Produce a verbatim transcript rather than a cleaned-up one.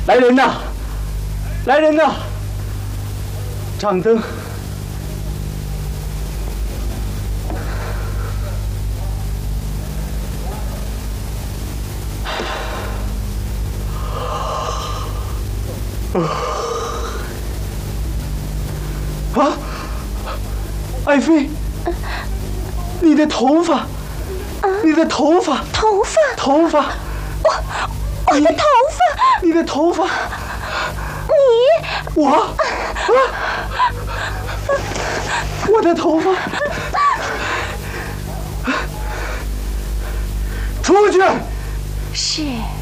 来人呐！来人呐！掌灯。啊！爱妃，你的头发，你的头发， 头发， 头发， 我我的头发， 你的头发， 你， 我，啊，我的头发，出去。 是。